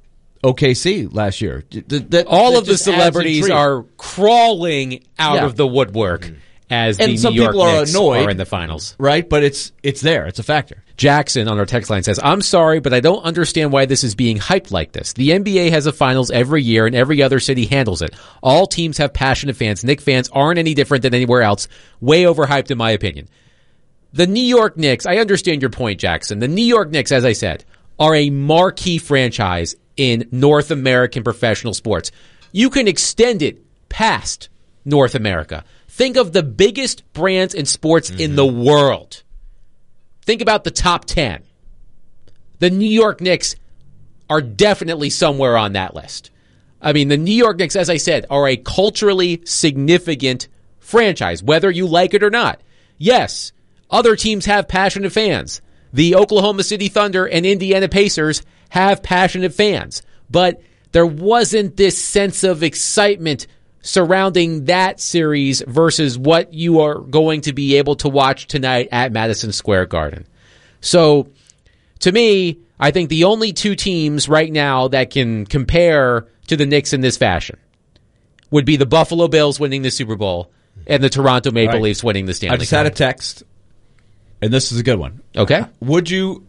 OKC last year. All of the celebrities are crawling out of the woodwork as the New York Knicks are in the finals. Right, but it's there. It's a factor. Jackson on our text line says, I'm sorry, but I don't understand why this is being hyped like this. The NBA has a finals every year, and every other city handles it. All teams have passionate fans. Knicks fans aren't any different than anywhere else. Way overhyped, in my opinion. The New York Knicks, I understand your point, Jackson. The New York Knicks, as I said, are a marquee franchise in North American professional sports. You can extend it past North America. Think of the biggest brands in sports in the world. Think about the top 10. The New York Knicks are definitely somewhere on that list. I mean, the New York Knicks, as I said, are a culturally significant franchise, whether you like it or not. Yes, other teams have passionate fans. The Oklahoma City Thunder and Indiana Pacers have passionate fans. But there wasn't this sense of excitement surrounding that series versus what you are going to be able to watch tonight at Madison Square Garden. So, to me, I think the only two teams right now that can compare to the Knicks in this fashion would be the Buffalo Bills winning the Super Bowl and the Toronto Maple Leafs winning the Stanley Cup. I just had a text, and this is a good one. Okay. Would you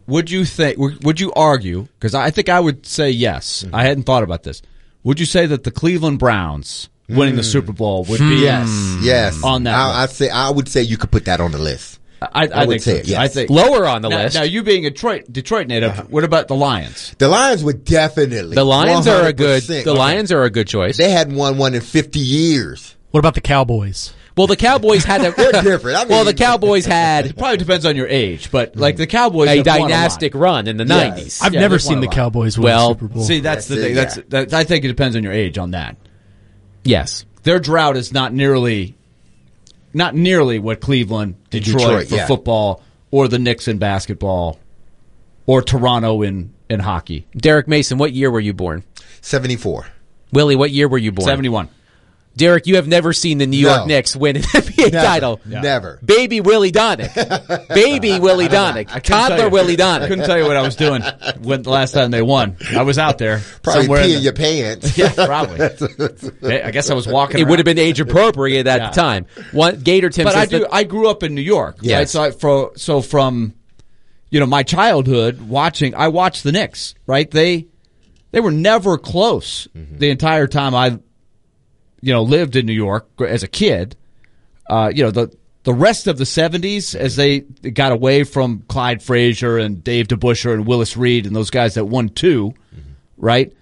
argue, because I think I would say yes. I hadn't thought about this. Would you say that the Cleveland Browns winning the Super Bowl would be yes on that list? I would say you could put that on the list. I would think say so. it, yes. I think lower on the list. Now, you being a Detroit native, what about the Lions? The Lions would definitely. The Lions 100%. are a good choice. They hadn't won one in 50 years. What about the Cowboys? Well, the Cowboys had They're different. I mean, the Cowboys had It probably depends on your age, but like the Cowboys a have won dynastic run in the 90s. I've never seen the Cowboys win a Super Bowl. See, that's the thing. That's I think it depends on your age on that. Yes. Their drought is not nearly what Cleveland, Detroit for football, or the Knicks in basketball, or Toronto in hockey. Derek Mason, what year were you born? 74. Willie, what year were you born? 71. Derek, you have never seen the New York Knicks win an NBA title. Never. Baby Willie Donick. Baby Willie Donick. Toddler Willie Donick. I couldn't tell you what I was doing when the last time they won. I was out there. Probably somewhere peeing your pants. Yeah, probably. I guess I was walking It around. would have been age appropriate at the time. Gator Tim But says I grew up in New York. Yes. Right? So from my childhood I watched the Knicks, right? They were never close the entire time I lived in New York as a kid. The rest of the 70s, as they got away from Clyde Frazier and Dave DeBusschere and Willis Reed and those guys that won two, right?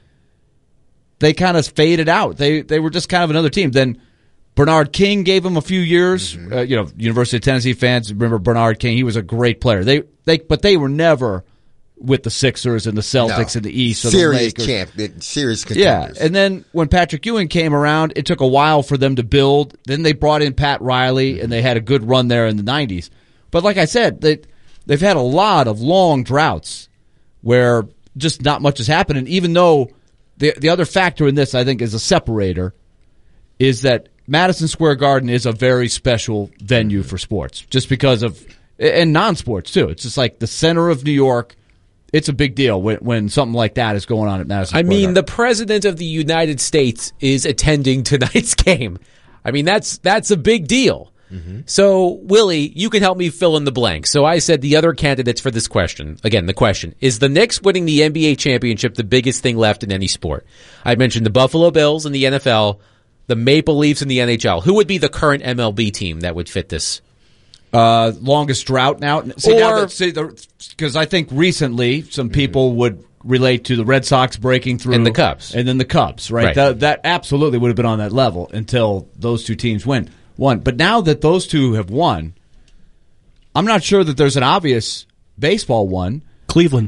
They kind of faded out. They were just kind of another team. Then Bernard King gave them a few years. University of Tennessee fans remember Bernard King. He was a great player. But they were never with the Sixers and the Celtics in the East. Or Serious the Lakers. Serious contenders. Yeah, and then when Patrick Ewing came around, it took a while for them to build. Then they brought in Pat Riley, and they had a good run there in the 90s. But like I said, they've had a lot of long droughts where just not much has happened. And even though the other factor in this, I think, is a separator, is that Madison Square Garden is a very special venue for sports, just because of – and non-sports, too. It's just like the center of New York. It's a big deal when something like that is going on at Madison Square Garden. the President of the United States is attending tonight's game. I mean, that's a big deal. So, Willie, you can help me fill in the blank. So I said the other candidates for this question. Again, the question, is the Knicks winning the NBA championship the biggest thing left in any sport? I mentioned the Buffalo Bills in the NFL, the Maple Leafs in the NHL. Who would be the current MLB team that would fit this? Longest drought now. Because I think recently some people would relate to the Red Sox breaking through. And the Cubs. And then the Cubs, right? That absolutely would have been on that level until those two teams won. But now that those two have won, I'm not sure that there's an obvious baseball one. Cleveland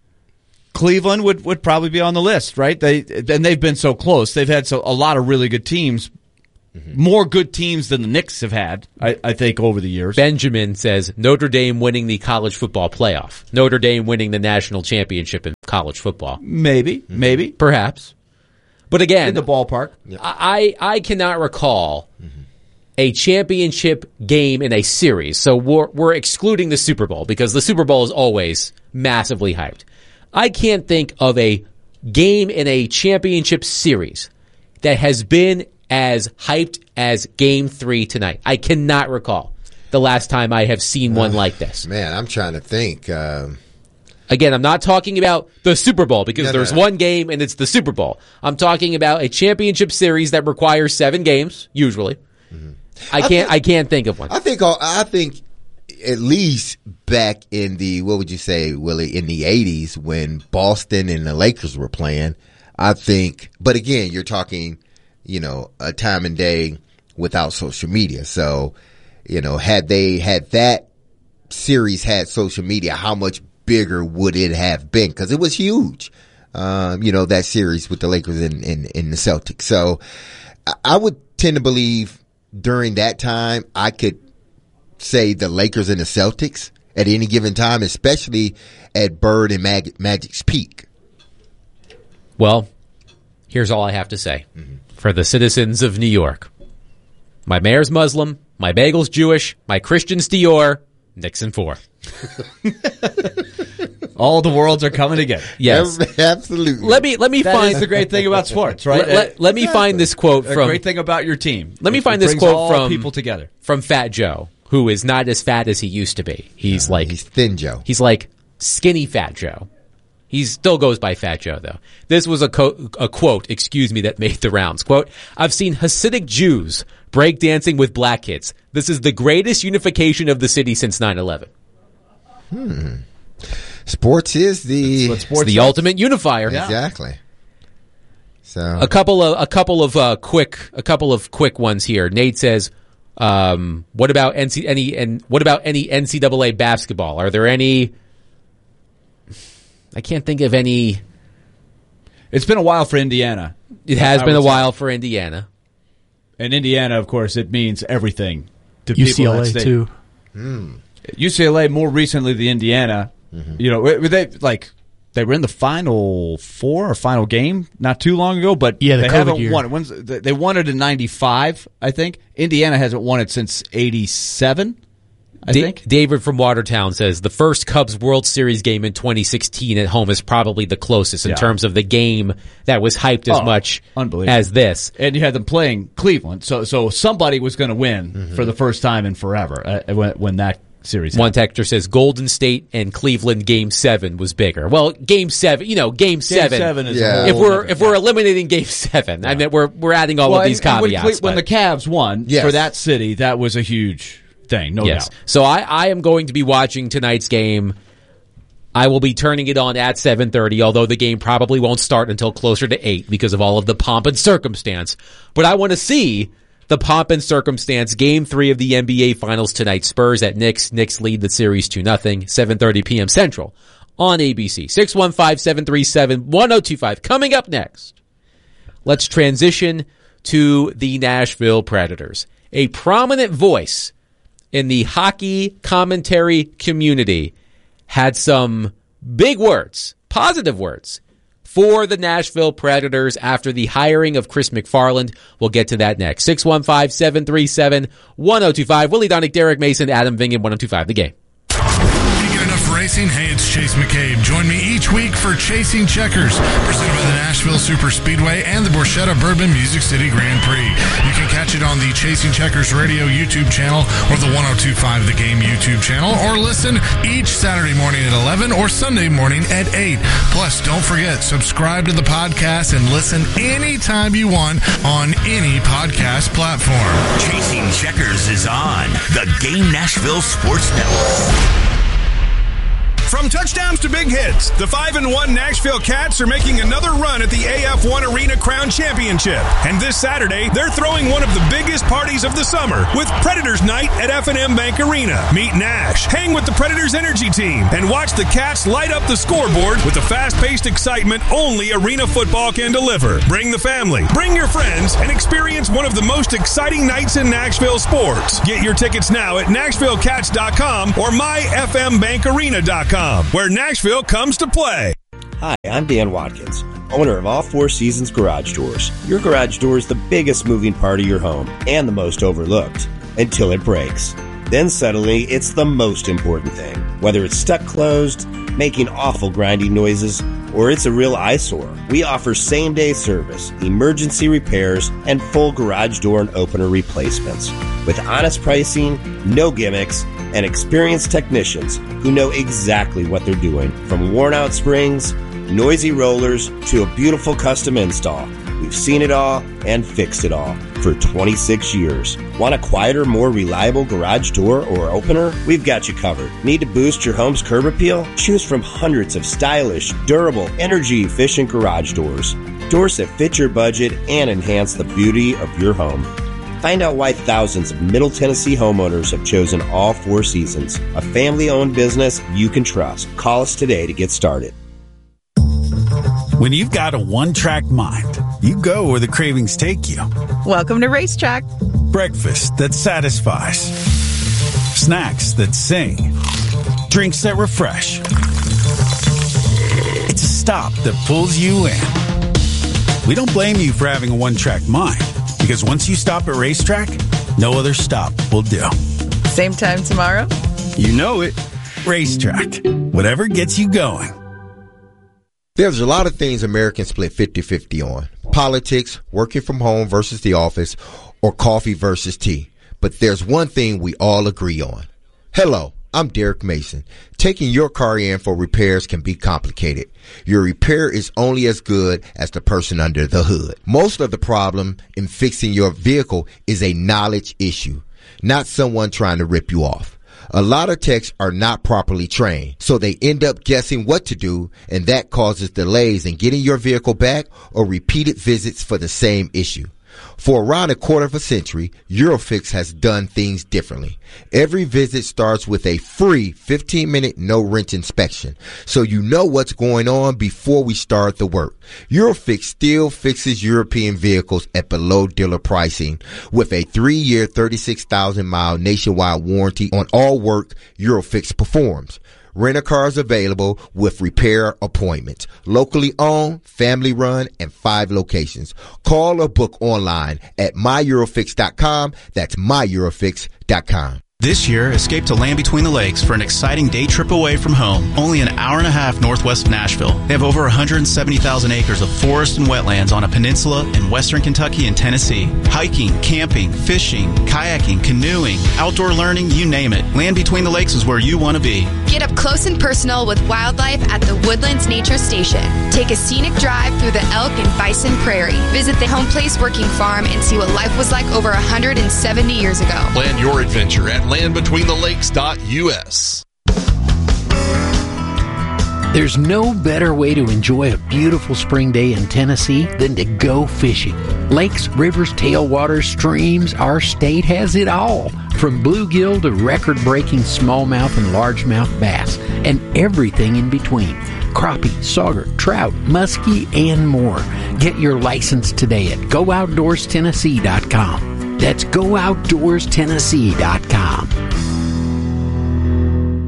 would probably be on the list, right? They've been so close. They've had a lot of really good teams. More good teams than the Knicks have had, I think, over the years. Benjamin says Notre Dame winning the college football playoff. Notre Dame winning the national championship in college football. Maybe. Perhaps. But again, in the ballpark. I cannot recall a championship game in a series. So we're excluding the Super Bowl because the Super Bowl is always massively hyped. I can't think of a game in a championship series that has been as hyped as Game 3 tonight. I cannot recall the last time I have seen one like this. Man, I'm trying to think. Again, I'm not talking about the Super Bowl because there's one game and it's the Super Bowl. I'm talking about a championship series that requires 7 games, usually. I can't think of one. I think at least back in the, what would you say, Willie, in the 80s when Boston and the Lakers were playing, I think, but again, you're talking, a time and day without social media. So, had that series had social media, how much bigger would it have been? Because it was huge. That series with the Lakers and the Celtics. So I would tend to believe during that time, I could say the Lakers and the Celtics at any given time, especially at Bird and Magic's peak. Well, here's all I have to say. For the citizens of New York. My mayor's Muslim, my bagel's Jewish, my Christian's Dior, Nixon 4. All the worlds are coming together. Yes. Absolutely. Let me that find is the great thing about sports, right? Let me find this quote the from great thing about your team. Let me find this quote from people together. From Fat Joe, who is not as fat as he used to be. He's Thin Joe. He's like skinny Fat Joe. He still goes by Fat Joe, though. This was a quote, that made the rounds. Quote, I've seen Hasidic Jews breakdancing with black kids. This is the greatest unification of the city since 9/11. Sports is the ultimate unifier. Yeah. Exactly. So a couple of quick ones here. Nate says, what about any NCAA basketball? Are there any? I can't think of any. It's been a while for Indiana. It has been a while for Indiana. And Indiana, of course, it means everything to UCLA people in that state. too. UCLA more recently than Indiana. They were in the Final Four or final game not too long ago, but they haven't year. won it. They won it in '95, I think. Indiana hasn't won it since '87. I think. David from Watertown says the first Cubs World Series game in 2016 at home is probably the closest in terms of the game that was hyped as much as this. And you had them playing Cleveland, so somebody was going to win for the first time in forever when that series happened. One texter says Golden State and Cleveland Game 7 was bigger. Well, Game 7, Game 7 is if we're eliminating Game 7, I mean we're adding all of these caveats. When the Cavs won for that city, that was a huge thing, no doubt. So I am going to be watching tonight's game. I will be turning it on at 7:30, although the game probably won't start until closer to 8 because of all of the pomp and circumstance. But I want to see the pomp and circumstance. Game 3 of the NBA Finals tonight. Spurs at Knicks. Knicks lead the series 2-0. 7:30 p.m. Central on ABC. 615-737-1025. Coming up next, let's transition to the Nashville Predators. A prominent voice in the hockey commentary community had some big words, positive words, for the Nashville Predators after the hiring of Chris McFarland. We'll get to that next. 615-737-1025. Willie Donick, Derek Mason, Adam Vingan, 1025 The Game. You get enough rain racing? Hey, it's Chase McCabe. Join me each week for Chasing Checkers, presented by the Nashville Super Speedway and the Borchetta Bourbon Music City Grand Prix. You can catch it on the Chasing Checkers Radio YouTube channel or the 102.5 The Game YouTube channel, or listen each Saturday morning at 11 or Sunday morning at 8. Plus, don't forget, subscribe to the podcast and listen anytime you want on any podcast platform. Chasing Checkers is on the Game Nashville Sports Network. From touchdowns to big hits, the 5-1 Nashville Cats are making another run at the AF1 Arena Crown Championship. And this Saturday, they're throwing one of the biggest parties of the summer with Predators Night at F&M Bank Arena. Meet Nash, hang with the Predators Energy Team, and watch the Cats light up the scoreboard with the fast-paced excitement only arena football can deliver. Bring the family, bring your friends, and experience one of the most exciting nights in Nashville sports. Get your tickets now at NashvilleCats.com or MyFMBankArena.com. where Nashville comes to play. Hi, I'm Dan Watkins, owner of All Four Seasons Garage Doors. Your garage door is the biggest moving part of your home and the most overlooked until it breaks. Then suddenly, it's the most important thing. Whether it's stuck closed, making awful grinding noises, or it's a real eyesore, we offer same-day service, emergency repairs, and full garage door and opener replacements. With honest pricing, no gimmicks, and experienced technicians who know exactly what they're doing. From worn-out springs, noisy rollers, to a beautiful custom install. We've seen it all and fixed it all for 26 years. Want a quieter, more reliable garage door or opener? We've got you covered. Need to boost your home's curb appeal? Choose from hundreds of stylish, durable, energy-efficient garage doors. Doors that fit your budget and enhance the beauty of your home. Find out why thousands of Middle Tennessee homeowners have chosen All Four Seasons, a family-owned business you can trust. Call us today to get started. When you've got a one-track mind, you go where the cravings take you. Welcome to Racetrack. Breakfast that satisfies. Snacks that sing. Drinks that refresh. It's a stop that pulls you in. We don't blame you for having a one-track mind, because once you stop at Racetrack, no other stop will do. Same time tomorrow? You know it. Racetrack. Whatever gets you going. There's a lot of things Americans split 50-50 on. Politics, working from home versus the office, or coffee versus tea. But there's one thing we all agree on. Hello, I'm Derek Mason. Taking your car in for repairs can be complicated. Your repair is only as good as the person under the hood. Most of the problem in fixing your vehicle is a knowledge issue, not someone trying to rip you off. A lot of techs are not properly trained, so they end up guessing what to do, and that causes delays in getting your vehicle back or repeated visits for the same issue. For around a quarter of a century, Eurofix has done things differently. Every visit starts with a free 15-minute no-wrench inspection, so you know what's going on before we start the work. Eurofix still fixes European vehicles at below dealer pricing with a 3-year, 36,000-mile nationwide warranty on all work Eurofix performs. Rent-a-cars available with repair appointments. Locally owned, family run, and 5 locations. Call or book online at myeurofix.com. That's myeurofix.com. This year, escape to Land Between the Lakes for an exciting day trip away from home, only an hour and a half northwest of Nashville. They have over 170,000 acres of forest and wetlands on a peninsula in western Kentucky and Tennessee. Hiking, camping, fishing, kayaking, canoeing, outdoor learning, you name it. Land Between the Lakes is where you want to be. Get up close and personal with wildlife at the Woodlands Nature Station. Take a scenic drive through the elk and bison prairie. Visit the Home Place Working Farm and see what life was like over 170 years ago. Plan your adventure at landbetweenthelakes.us. There's no better way to enjoy a beautiful spring day in Tennessee than to go fishing. Lakes, rivers, tailwaters, streams, our state has it all. From bluegill to record-breaking smallmouth and largemouth bass, and everything in between. Crappie, sauger, trout, muskie, and more. Get your license today at GoOutdoorsTennessee.com. That's GoOutdoorsTennessee.com.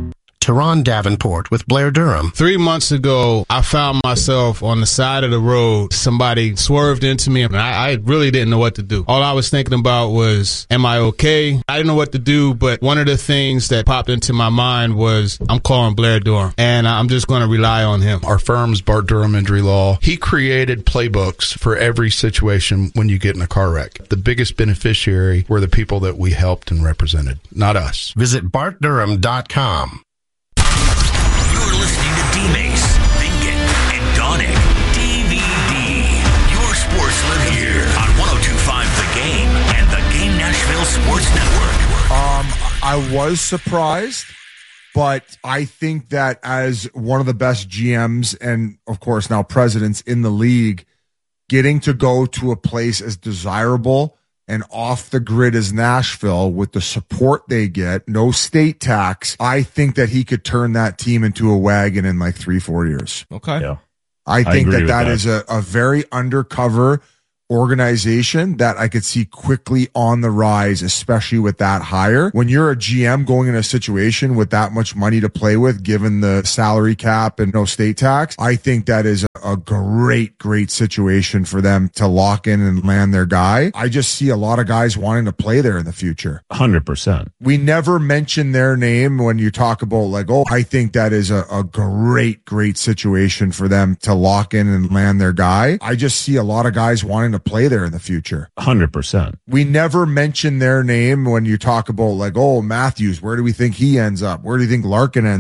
Teron Davenport with Blair Durham. 3 months ago, I found myself on the side of the road. Somebody swerved into me, and I really didn't know what to do. All I was thinking about was, am I okay? I didn't know what to do, but one of the things that popped into my mind was, I'm calling Blair Durham, and I'm just going to rely on him. Our firm's Bart Durham Injury Law. He created playbooks for every situation when you get in a car wreck. The biggest beneficiary were the people that we helped and represented, not us. Visit BartDurham.com. You're listening to D-Mace, Bingen, and Donick. DVD. Your sports live here on 102.5 The Game and the Game Nashville Sports Network. I was surprised, but I think that as one of the best GMs and, of course, now presidents in the league, getting to go to a place as desirable and off the grid as Nashville with the support they get, no state tax, I think that he could turn that team into a wagon in like 3-4 years. Okay. Yeah. I think that is a very undercover organization that I could see quickly on the rise, especially with that hire. When you're a GM going in a situation with that much money to play with, given the salary cap and no state tax, I think that is a great situation for them to lock in and land their guy. I just see a lot of guys wanting to play there in the future. 100%. We never mention their name when you talk about like, oh, I think that is a great situation for them to lock in and land their guy. I just see a lot of guys wanting to play there in the future. 100%. We never mention their name when you talk about like, oh, Matthews, where do we think he ends up? Where do you think Larkin ends